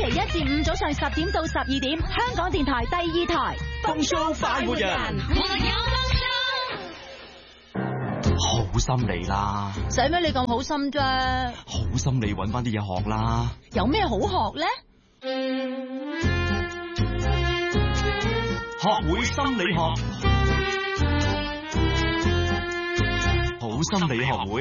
期一至五早上10點到12點，香港電台第2台風騷快活人，好心你啦， 使咩你咁好心啫？ 好心你搵翻啲嘢學啦。 有咩好學咧？ 學會心理學，好心理學會。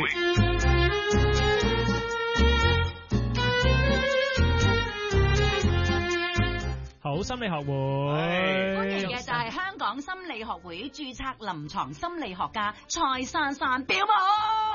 好心理學會， 歡迎嘅就係香港心理學會註冊臨床心理學家蔡珊珊表妹。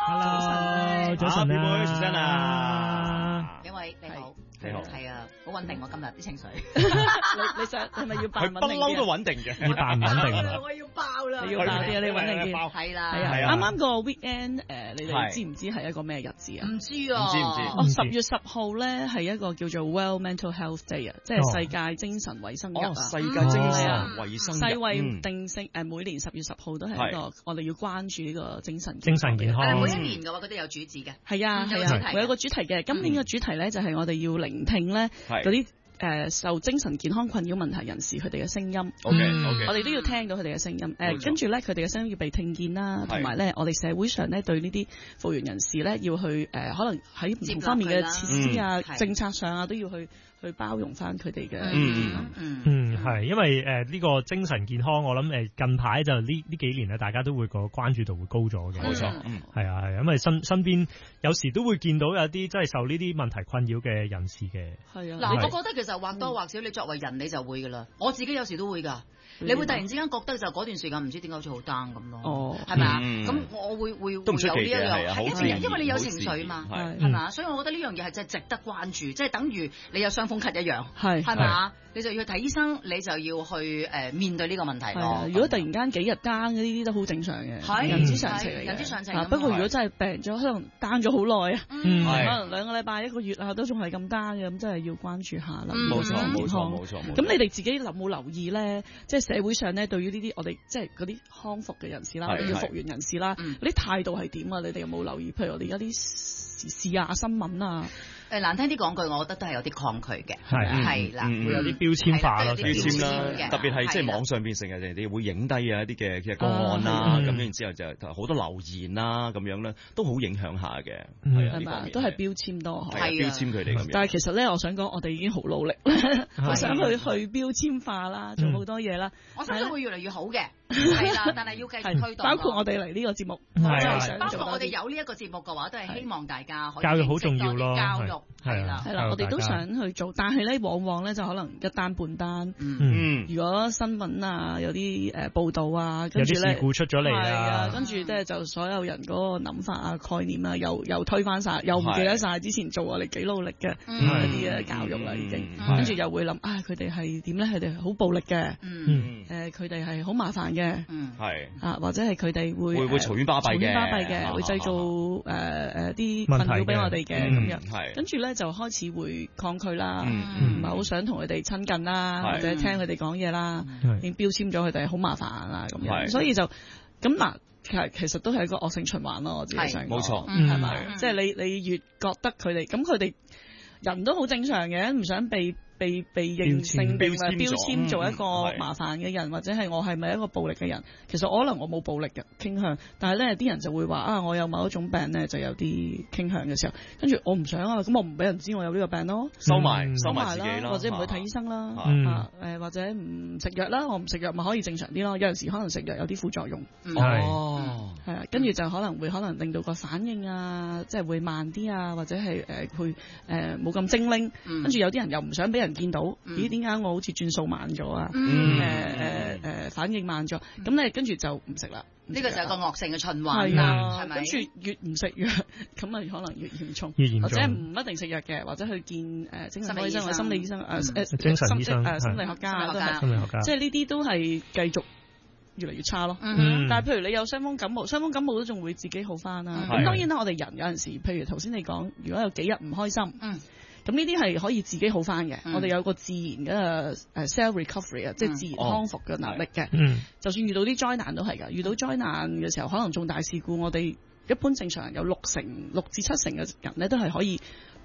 Hello，早晨表妹，早晨啊！ 表妹你好， 你好， 係啊，好穩定喎今日啲情緒。 你想係咪要扮穩定？ 佢不嬲都穩定嘅， 要扮穩定。 我要爆啦！你要係爆啲啊！你穩定啲。 係啦， 係啊！啱啱個 weekend 你哋知唔知係一個咩日子啊？ 唔知啊， 唔知哦，10月10號咧係一個叫做 World Mental Health Day 啊，即係世界精神衛生日啊！ 世界精神衛生日， 世衛定性每年10月10號都係一個我哋要關注呢個精神健康。 每一年嘅話，佢都有主旨嘅。 係啊係啊，會有個主題嘅。今年嘅主題咧就係我哋要聆聽咧嗰啲受精神健康困擾問題人士佢哋嘅聲音。 OK， 我哋都要聽到佢哋嘅聲音。跟住咧佢哋嘅聲音要被聽見啦，同埋咧我哋社會上咧對呢啲復原人士咧要去可能喺唔同方面嘅設施啊、政策上啊都要去包容翻佢哋嘅。 係，因為呢個精神健康，我諗近排就呢幾年咧，大家都會個關注度會高咗嘅。 冇錯， 係啊係，因為身邊有時都會見到有啲真係受呢啲問題困擾嘅人士嘅。 係啊， 嗱，我覺得其實或多或少你作為人你就會噶啦，我自己有時都會㗎。你會突然之間覺得就嗰段時間唔知點解好似好 down 咁咯，係咪啊？咁我會有呢一樣，因為你有情緒嘛，係咪啊？所以我覺得呢樣嘢係真係值得關注，即係等於你有傷風咳一樣，係咪啊？你就要去睇醫生，你就要去面對呢個問題咯。 如果突然間幾日 down 呢啲都好正常嘅，人之常情嚟嘅。人之常情。不過如果真係病咗，可能 down 咗好耐啊，可能2個禮拜、1個月啊，都仲係咁 down 嘅，咁真係要關注下啦。 冇錯。 咁你哋自己有冇留意咧？即係社會上咧，對於呢啲我哋即係嗰啲康復嘅人士啦，要復原人士啦，嗰啲態度係點啊？你哋有冇留意？譬如我哋而家啲時下新聞啊。 難聽啲講句，我覺得都係有啲抗拒嘅，係啦， 會有啲標籤化咯， 標籤啦，特別係即係網上邊成日人哋會影低啊一啲嘅個案啦，咁然之後就好多留言啦，咁樣咧都好影響下嘅， 係咪？都係標籤多， 係標籤佢哋咁樣。 但係其實咧，我想講，我哋已經好努力，我想去標籤化啦，做好多嘢啦。 我相信會越嚟越好嘅，係啦，但係要繼續推動。 包括我哋嚟呢個節目， 包括我哋有呢一個節目嘅話，都係希望大家可以教育好重要咯， 教育。係啦， 我哋都想去做，但係咧，往往咧就可能一單半單。如果新聞啊有啲報道啊，跟住咧有啲事故出咗嚟啊，跟住咧就所有人嗰個諗法啊、概念啊，又推翻晒，又唔記得晒之前做我哋幾努力嘅一啲嘅教育啦，已經。跟住又會諗佢哋係點咧？佢哋好暴力嘅，佢哋係好麻煩嘅，係或者係佢哋會嘈冤巴閉嘅， 會製造啲困擾俾我哋嘅咁樣。跟住咧就開始會抗拒啦，唔係好想同佢哋親近啦，或者聽佢哋講嘢啦，已經標籤咗佢哋好麻煩啦咁樣，所以就咁嗱，其實都係一個惡性循環咯。我自己想講， 冇錯， 係咪？即係你越覺得佢哋咁，佢哋人都好正常嘅，唔想被認性定係標籤做一個麻煩嘅人，或者係我係咪一個暴力嘅人？其實可能我冇暴力嘅傾向，但係咧啲人就會話我有某一種病咧就有啲傾向嘅時候，跟住我唔想咁我唔俾人知我有呢個病咯，收埋自己啦，或者唔去睇醫生啦，或者唔食藥啦，我唔食藥咪可以正常啲咯。有陣時可能食藥有啲副作用，係啊，跟住就可能令到個反應啊，即係會慢啲啊，或者係會冇咁精靈，跟住有啲人又唔想俾人見到，咦？點解我好似轉數慢咗啊？反應慢咗，咁你跟住就唔食啦。 呢個就係個惡性嘅循環啦，係咪？ 跟住越唔食藥，咁咪可能越嚴重，或者唔一定食藥嘅，或者去見精神科醫生或者心理醫生、 精神醫生、 心理學家都係，即係呢啲都係繼續越嚟越差咯。但係譬如你有傷風感冒都仲會自己好翻啦。咁當然啦，我哋人有陣時，譬如頭先你講，如果有幾日唔開心，咁呢啲係可以自己好翻嘅。我哋有個自然嘅self recovery 啊，即係自然康復嘅能力嘅。就算遇到啲災難都係㗎，遇到災難嘅時候，可能重大事故，我哋一般正常人有6至7成嘅人咧都係可以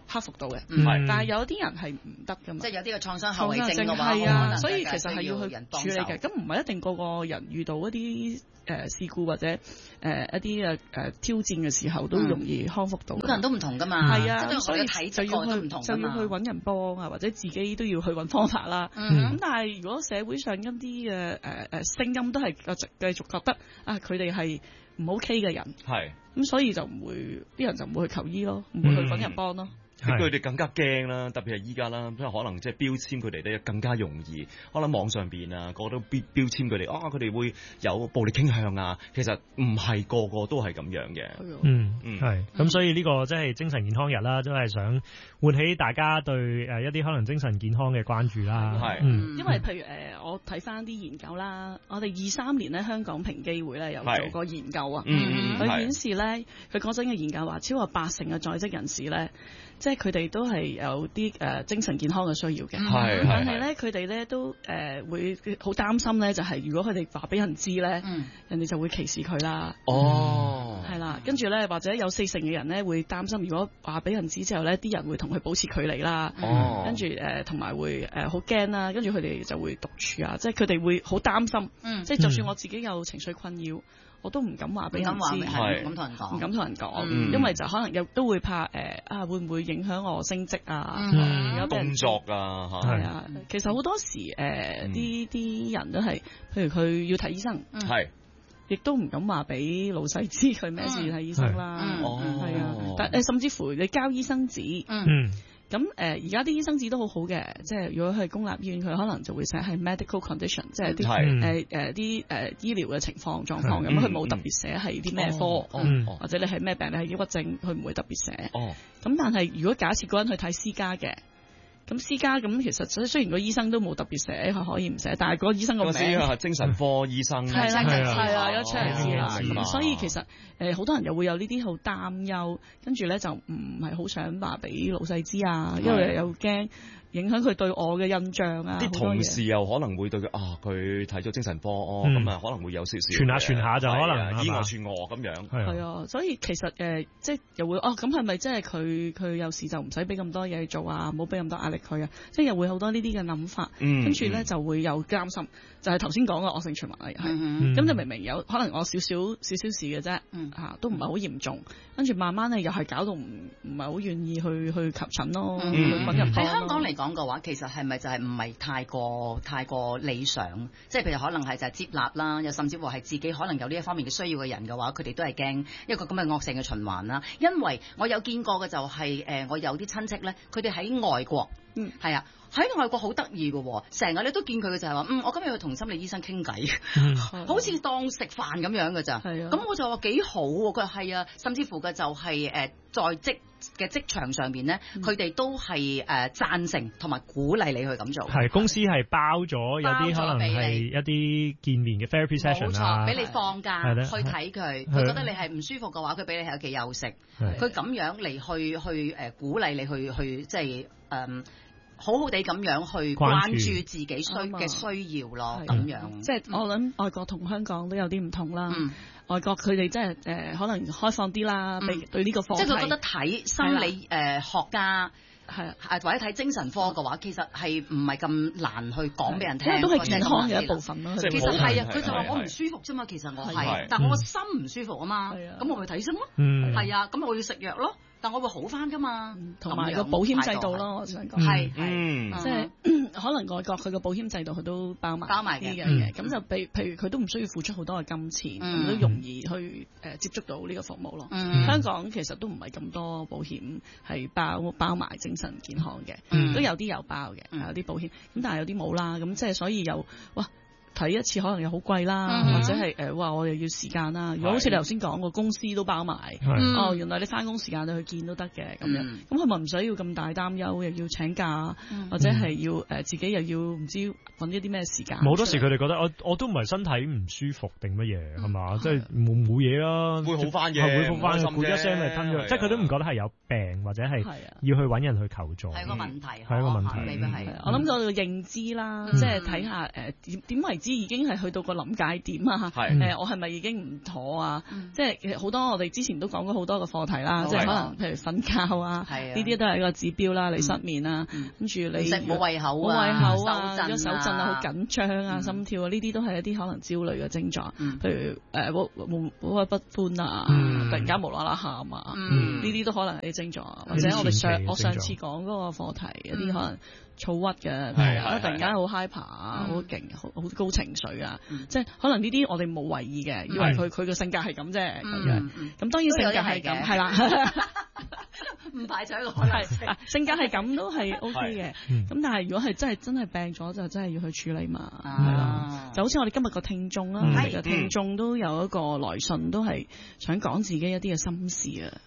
克服到嘅， 係但係有啲人係唔得㗎嘛， 即係有啲嘅創傷後遺症嘅話， 係啊，所以其實係要去人處理嘅，咁唔係一定個個人遇到一啲事故或者一啲挑戰嘅時候都容易康復到， 每個人都唔同㗎嘛， 係啊， 所以就要去揾人幫啊，或者自己都要去揾方法啦。咁但係如果社會上一啲嘅聲音都係繼續覺得啊，佢哋係唔 OK 嘅人， 係咁所以就唔會啲人就唔會去求醫咯，唔會去揾人幫咯。 佢哋更加驚啦，特別係依家啦，即係可能即係標籤佢哋咧更加容易，可能網上邊啊個個都標籤佢哋，佢哋會有暴力傾向啊，其實唔係個個都係咁樣嘅。 係咁，所以呢個即係精神健康日啦，都係想喚起大家對一啲可能精神健康嘅關注啦。 係， 因為譬如我睇翻啲研究啦，我哋23年咧香港平機會咧有做過研究啊，佢顯示咧佢嗰陣嘅研究話超過80%嘅在職人士咧。即係佢哋都係有啲精神健康嘅需要嘅，但係咧佢哋咧都會好擔心咧，就係如果佢哋話俾人知咧，人哋就會歧視佢啦。係啦，跟住咧或者有40%嘅人咧會擔心，如果話俾人知之後咧，啲人會同佢保持距離啦。跟住同埋會好驚啦，跟住佢哋就會獨處啊，即係佢哋會好擔心。即係就算我自己有情緒困擾。我都唔敢話俾人知，唔敢同人講，因為就可能又都會怕會唔會影響我升職啊？ 有工作啊， 係啊，其實好多時啲人都係，譬如佢要睇醫生，亦都唔敢話俾老細知佢咩事要睇醫生啦，係啊，但甚至乎你交醫生紙。咁而家啲醫生紙都好好嘅，即係如果係公立醫院，佢可能就會寫係 medical condition， 即係啲醫療嘅情況狀況咁，佢冇特別寫係啲咩科，或者你係咩病，你係抑鬱症，佢唔會特別寫。咁但係如果假設嗰人去睇私家嘅。咁私家咁其實雖然個醫生都冇特別寫，佢可以唔寫，但係個醫生個名係精神科醫生， 係啦，有出嚟字，所以其實好多人又會有呢啲好擔憂，跟住咧就唔係好想話俾老細知啊，因為又驚影響佢對我嘅印象啊。 啲同事又可能會對佢佢睇咗精神科咁啊，可能會有少少傳下就可能以訛傳訛咁樣。 係啊，所以其實即係又會咁係咪即係佢有時就唔使俾咁多嘢做啊，冇俾咁多壓力佢啊，即係又會好多呢啲嘅諗法，跟住咧就會有擔心，就係頭先講嘅惡性循環嚟，咁就明明有可能我少少事嘅啫，都唔係好嚴重，跟住慢慢咧又係搞到唔係好願意去求診咯，去揾人幫。 喺香港嚟講嘅話，其實係咪就係唔係太過理想？即係譬如可能係就係接納啦，又甚至乎係自己可能有呢一方面嘅需要嘅人嘅話，佢哋都係驚一個咁嘅惡性嘅循環啦。因為我有見過嘅就係我有啲親戚咧，佢哋喺外國，係啊。喺外國好得意嘅喎，成日你都見佢嘅就係話，我今日去同心理醫生傾偈，好似當食飯咁樣嘅咋。咁我就話幾好喎，佢話係啊，甚至乎嘅就係在職嘅職場上邊咧，佢哋都係贊成同埋鼓勵你去咁做。 係公司係包咗有啲可能係一啲見面嘅 therapy session 啊， 冇錯，俾你放假去睇佢，佢覺得你係唔舒服嘅話，佢俾你喺屋企休息。佢咁樣嚟去鼓勵你去即係好好地咁樣去關注自己嘅需要咯，咁樣。 即係我諗外國同香港都有啲唔同啦。外國佢哋真係可能開放啲啦，對呢個課題。 即係佢覺得睇心理學家或者睇精神科嘅話，其實係唔係咁難去講俾人聽， 都係健康嘅一部分咯。 其實係啊，佢就話我唔舒服啫嘛，其實我係，但我個心唔舒服啊嘛，咁我去睇醫生咯。係啊，咁我要食藥咯。但我會好翻噶嘛， 同埋個保險制度咯，我想講係即係可能外國佢個保險制度佢都包埋啲嘅，咁就譬如佢都唔需要付出好多嘅金錢，都容易去接觸到呢個服務咯。香港其實都唔係咁多保險係包埋精神健康嘅，都有啲有包嘅，有啲保險，咁但係有啲冇啦，咁即係所以又睇一次可能又好貴啦，或者係我又要時間啦。如果好似你頭先講個公司都包埋，原來你翻工時間你去見都得嘅咁樣，咁佢咪唔使要咁大擔憂，又要請假，或者係要自己又要唔知揾一啲咩時間。 好多時佢哋覺得我都唔係身體唔舒服定乜嘢係嘛，即係冇嘢啦， 會好翻嘅， 會好翻嘅，咕一聲咪吞咗，即係佢都唔覺得係有病或者係要去揾人去求助。 係個問題， 係一個問題。 係我諗到個認知啦，即係睇下點為之已經係去到個臨界點啊？我係咪已經唔妥啊？即係好多我哋之前都講過好多個課題啦，即係可能譬如瞓覺啊，呢啲都係一個指標啦，你失眠啊，跟住你冇胃口啊，手震啊，好緊張啊，心跳啊，呢啲都係一啲可能焦慮嘅症狀。譬如鬱鬱不歡啊，突然間無啦啦喊啊，呢啲都可能係啲症狀。或者我上次講嗰個課題，有啲可能躁鬱嘅，突然間好 hyper 啊，好勁，好高情緒啊，即係可能呢啲我哋冇為意嘅，以為佢嘅性格係咁啫咁樣。咁當然性格係咁，係啦， 唔排除一個可能性。 性格係咁都係 OK 嘅。咁但係如果係真係病咗，就真係要去處理嘛，係啦。就好似我哋今日個聽眾啦，我哋嘅聽眾都有一個來信，都係想講自己一啲嘅心事啊。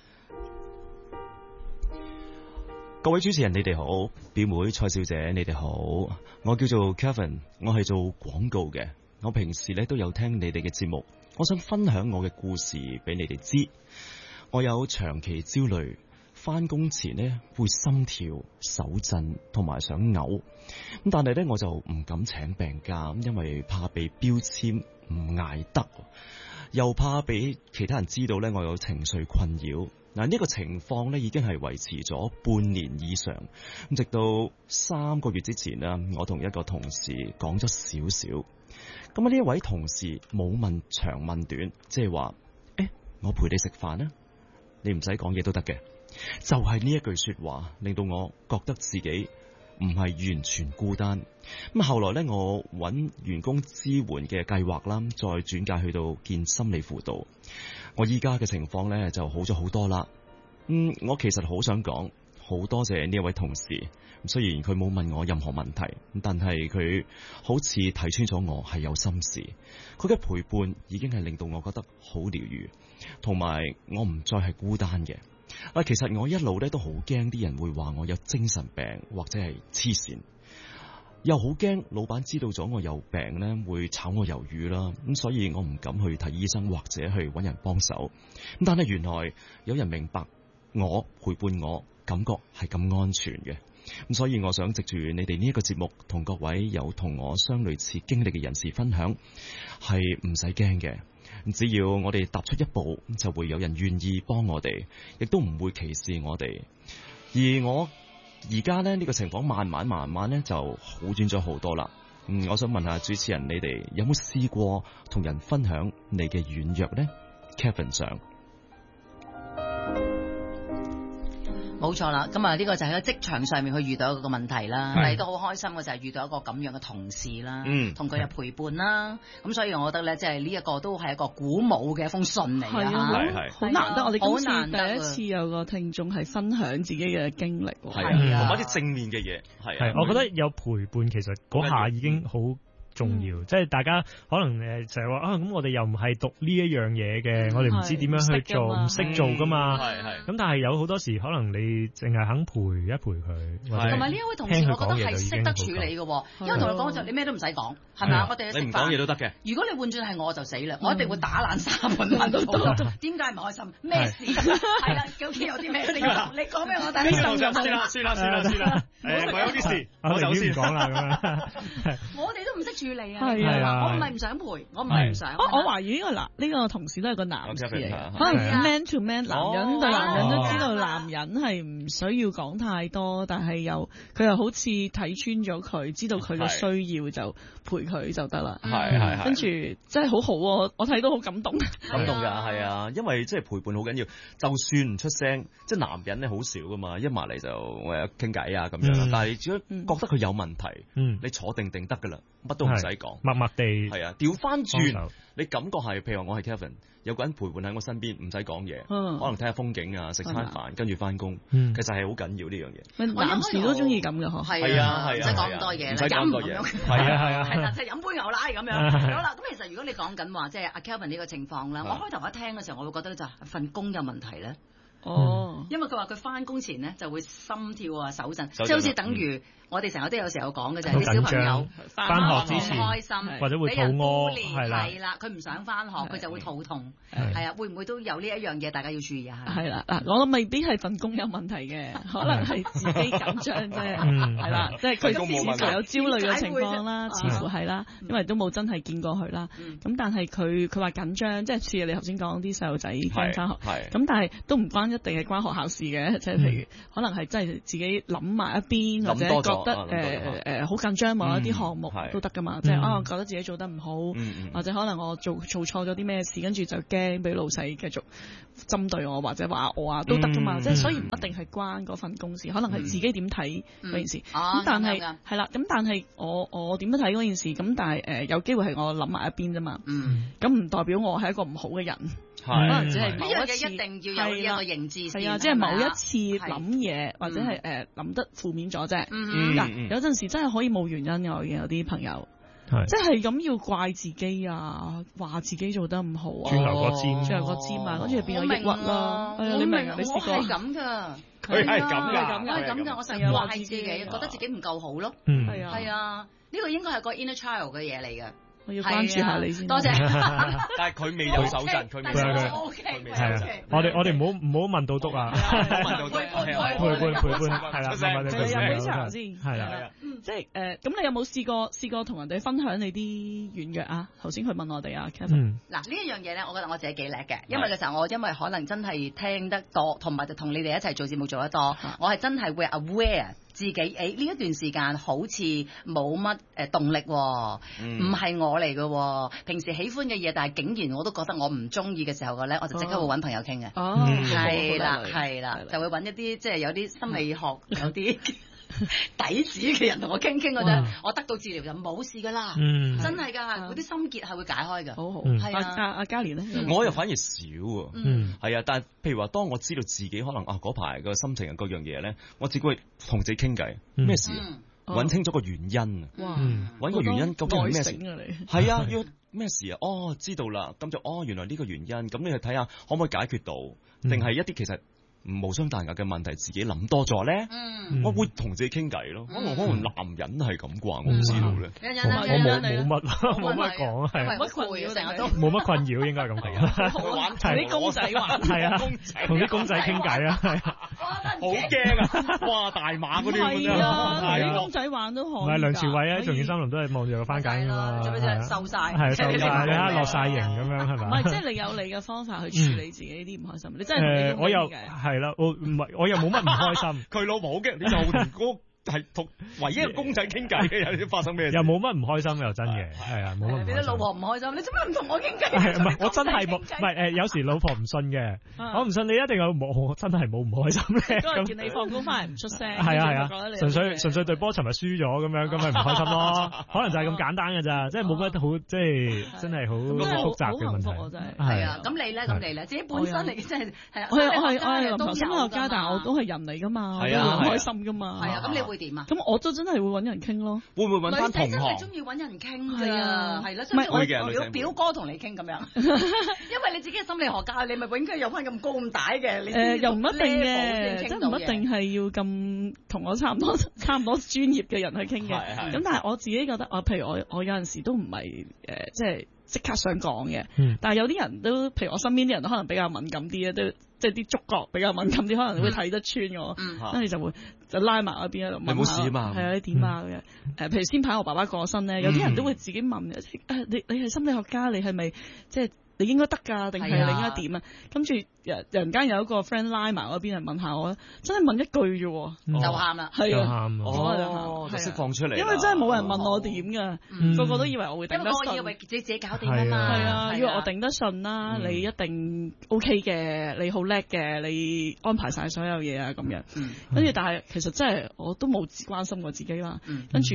各位主持人你哋好，表妹蔡小姐你哋好，我叫做 Kevin， 我係做廣告嘅，我平時咧都有聽你哋嘅節目，我想分享我嘅故事俾你哋知。我有長期焦慮，翻工前呢會心跳、手震同埋想嘔，咁但係咧我就唔敢請病假，因為怕被標籤唔捱得，又怕俾其他人知道咧我有情緒困擾。嗱，呢個情況咧已經係維持咗半年以上，咁直到3個月之前啦，我同一個同事講咗少少，咁呢一位同事冇問長問短，即係話，我陪你食飯啦，你唔使講嘢都得嘅，就係呢一句說話令到我覺得自己唔係完全孤單。咁後來咧，我揾員工支援嘅計劃啦，再轉介去到見心理輔導。我依家嘅情況咧就好咗好多啦。我其實好想講，好多謝呢一位同事。雖然佢冇問我任何問題，但係佢好似睇穿咗我係有心事。佢嘅陪伴已經係令到我覺得好療愈，同埋我唔再係孤單嘅。其實我一路咧都好驚啲人會話我有精神病或者係黐線，又好驚老闆知道咗我有病咧會炒我魷魚啦。咁所以我唔敢去睇醫生或者去揾人幫手。咁但係原來有人明白我，陪伴我，感覺係咁安全嘅。咁所以我想藉住你哋呢一個節目，同各位有同我相類似經歷嘅人士分享，係唔使驚嘅。只要我哋踏出一步，就會有人願意幫我哋，亦都唔會歧視我哋。而我而家呢個情況慢慢咧就好轉咗好多啦。我想問下主持人，你哋有冇試過同人分享你嘅軟弱呢？ Kevin 上。 冇錯啦，咁呢個就係喺職場上面佢遇到一個問題啦，但係都好開心嘅就係遇到一個咁樣嘅同事啦，同佢有陪伴啦，咁所以我覺得咧，即係呢一個都係一個鼓舞嘅一封信嚟嘅嚇， 好難得，我哋今次第一次有個聽眾係分享自己嘅經歷， 同埋啲正面嘅嘢，係我覺得有陪伴其實嗰下已經好重要，即係大家可能成日話咁我哋又唔係讀呢一樣嘢嘅，我哋唔知點樣去做，唔識做噶嘛。咁但係有好多時可能你淨係肯陪一陪佢， 同埋呢一位同事，我覺得係識得處理嘅，因為同佢講就你咩都唔使講，係咪啊？我哋你唔講嘢都得嘅。 如果你換轉係我就死啦，我一定會打爛沙盤問到點解唔開心？咩事？係啦，究竟有啲咩？你講俾我聽。 算啦，唔係有啲事，我就先講啦咁樣。 我哋都唔識處理啊！我唔係唔想陪，我唔係唔想。 我懷疑呢個同事都係個男士嚟嘅，可能 man to man，男人對男人都知道男人係唔需要講太多，但係佢又好似睇穿咗佢，知道佢嘅需要就陪佢就得啦。係跟住真係好好喎，我睇到好感動。 感動㗎，係啊，因為即係陪伴好緊要，就算唔出聲，即係男人咧好少㗎嘛，一埋嚟就傾偈啊咁樣。但係如果覺得佢有問題，你坐定定得㗎啦，乜都唔使講， 默默地係啊，調翻轉，你感覺係，譬如話我係 Kevin， 有個人陪伴喺我身邊，唔使講嘢，可能睇下風景啊，食餐飯，跟住翻工，其實係好緊要呢樣嘢。 男士都中意咁嘅嗬， 係啊，唔使講咁多嘢， 唔使講咁多嘢， 係啦，就飲杯牛奶咁樣。好啦，咁其實如果你講緊話，即係阿 Kevin 呢個情況啦，我開頭一聽嘅時候，我會覺得就係份工有問題咧。 因為佢話佢翻工前咧就會心跳啊、手震，即係好似等於我哋成日都有時候講嘅就係啲小朋友翻學之前唔開心， 或者會肚屙， 係啦，佢唔想翻學，佢就會肚痛，係啊，會唔會都有呢一樣嘢？大家要注意下。 係啦，嗱，我未必係份工有問題嘅，可能係自己緊張啫，係啦，即係佢似乎有焦慮嘅情況啦，似乎係啦，因為都冇真係見過佢啦。咁但係佢話緊張，即係似你頭先講啲細路仔翻學，咁但係都唔關一定係關學校事嘅，即係譬如可能係真係自己諗埋一邊，或者覺得好緊張某一啲項目都得噶嘛，即係覺得自己做得唔好，或者可能我做錯咗啲咩事，跟住就驚俾老細繼續針對我或者話我啊都得噶嘛，即係所以唔一定係關嗰份公事，可能係自己點睇嗰件事。咁但係係啦，咁但係我點樣睇嗰件事？咁但係有機會係我諗埋一邊啫嘛。咁唔代表我係一個唔好嘅人。可能只係某一次一定要有一個認知先，係啊，即係某一次諗嘢或者係諗得負面咗啫。嗱，有陣時真係可以冇原因嘅，我見有啲朋友，即係咁要怪自己啊，話自己做得唔好啊， 轉頭個尖啊，跟住變咗抑鬱啦。你明啊？你試過？ 我係咁噶， 佢係咁噶，我係咁噶，我成日怪自己，覺得自己唔夠好咯。係啊，呢個應該係個 inner child 嘅嘢嚟嘅。 我要關注下你先， 多謝。 但係佢未有手震，佢未有。 係啊，我哋唔好問到篤啊，陪伴係啦， 入會場先係啦。 即係咁你有冇試過同人哋分享你啲軟弱啊？頭先佢問我哋啊 Kevin。 嗱呢一樣嘢咧，我覺得我自己幾叻嘅，因為嘅時候我因為可能真係聽得多，同埋就同你哋一齊做節目做得多，我係真係會 aware。自己呢一段時間好似冇乜動力喎，唔係我嚟嘅，平時喜歡嘅嘢，但係竟然我都覺得我唔中意嘅時候嘅咧，我就即刻會揾朋友傾嘅。係啦，就會揾一啲即係有啲心理學有啲底子嘅人同我傾嗰陣，我得到治療就冇事㗎啦，真係㗎，嗰啲心結係會解開㗎。好，係啊，阿嘉蓮咧， 我又反而少喎，係啊，但係譬如話，當我知道自己可能嗰排個心情嗰樣嘢咧，我只會同自己傾偈，咩事啊？揾清楚個原因啊！揾個原因究竟係咩事？係啊，要咩事啊？知道啦，咁就原來呢個原因，咁你去睇下可唔可以解決到，定係一啲其實無傷大雅嘅問題，自己諗多咗咧。我會同自己傾偈咯。可能男人係咁啩，我唔知道咧。 我冇乜講，係乜攰啊？成日都冇乜困擾，應該係咁講。 同啲公仔玩， 係啊，同啲公仔傾偈啊，係啊， 好驚啊！哇，大馬嗰啲咁啊，同啲公仔玩都好。 唔係梁朝偉啊，重慶森林都係望住佢翻緊㗎嘛。 做咩啫？瘦曬， 係瘦曬，你睇落曬型咁樣係咪？ 唔係，即係你有你嘅方法去處理自己啲唔開心。你真係我又係啦，我又冇乜唔開心。 佢老婆好驚，你就係同唯一一個公仔傾偈嘅人，發生咩事？ 又冇乜唔開心，又真嘅，係啊，冇乜。 你啲老婆唔開心，你做乜唔同我傾偈？ 唔係，我真係冇，唔係有時老婆唔信嘅，我唔信你一定有冇，真係冇唔開心嘅。 嗰日見你放工翻嚟唔出聲， 係啊，純粹對波尋日輸咗咁樣，咁咪唔開心咯。可能就係咁簡單㗎咋，即係冇乜好，即係真係好複雜嘅問題。 係啊，咁你咧，自己本身嚟真係係啊， 我係臨頭心理學家，但係我都係人嚟㗎嘛，我都唔開心㗎嘛。 係啊，咁你會點啊？ 咁我都真係會揾人傾咯。 會唔會揾翻同學？ 女仔真係中意揾人傾㗎，係啦， 唔係我表哥同你傾咁樣，因為你自己係心理學家，你咪永遠有翻咁高咁大嘅。 又唔一定嘅，即係唔一定係要咁同我差唔多專業嘅人去傾嘅。咁但係我自己覺得，譬如我有陣時都唔係即係即刻想講嘅，但係有啲人都，譬如我身邊啲人都可能比較敏感啲都即係啲觸覺比較敏感啲，可能會睇得穿我，跟住就拉埋一邊喺度問下。 你冇事啊嘛？ 係啊，你點啊嘅？譬如先排我爸爸過身咧，有啲人都會自己問你係心理學家，你係咪即係你應該得㗎，定係你應該點啊？跟住人間有一個 friend 拉埋嗰邊嚟問下我咧，真係問一句啫， 就喊啦， 係啊， 就釋放出嚟。 因為真係冇人問我點㗎，個個都以為我會頂得順。 因為我以為自己搞掂啊嘛， 係啊，以為我頂得順啦，你一定 OK 嘅，你好叻嘅，你安排晒所有嘢啊咁樣。跟住但係其實真係我都冇關心過自己啦，跟住。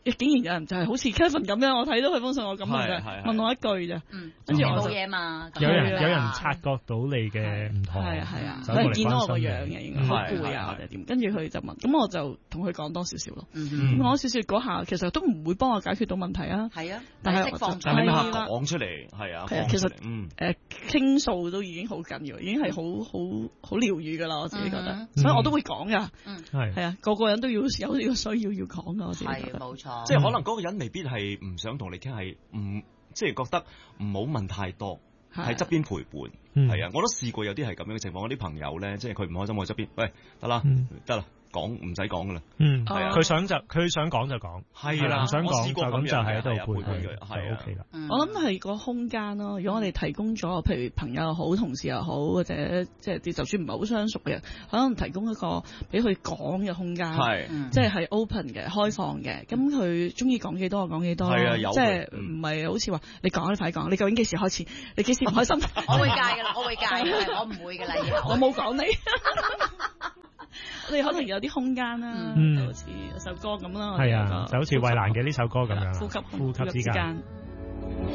竟然有人就係好似 Kevin 咁樣，我睇到佢封信，我咁嘅問我一句啫，跟住我冇嘢嘛。 有人察覺到你嘅唔同， 係啊，佢見到我個樣嘅，應該好攰啊或者點，跟住佢就問，咁我就同佢講多少少咯。咁講少少嗰下，其實都唔會幫我解決到問題啊。 係啊， 但係釋放就係講出嚟，係啊。 其實傾訴都已經好緊要，已經係好療愈噶啦，我自己覺得，所以我都會講噶。係啊，個人都要有呢個需要講噶，我自己覺得。 冇錯， 即係可能嗰個人未必係唔想同你傾，係即係覺得唔好問太多，喺側邊陪伴。係啊，我都試過有啲係咁樣嘅情況，我啲朋友咧，即係佢唔開心，我喺側邊，喂，得啦，講唔使講噶啦。係啊，佢想講就講，係啦，唔想講就咁就喺度陪佢，就 OK 啦。 我諗係個空間咯。如果我哋提供咗，譬如朋友又好，同事又好，或者即係就算唔係好相熟嘅人，可能提供一個俾佢講嘅空間，即係 open 嘅、開放嘅。咁佢中意講幾多就講幾多，即係唔係好似話你講你快講，你究竟幾時開始？你幾時唔開心？ 我會戒噶啦，我唔會噶啦， 我冇講你。我哋可能有啲空間啦，就好似有首歌咁啦。 係啊，就好似衛蘭嘅呢首歌咁樣， 呼吸之間。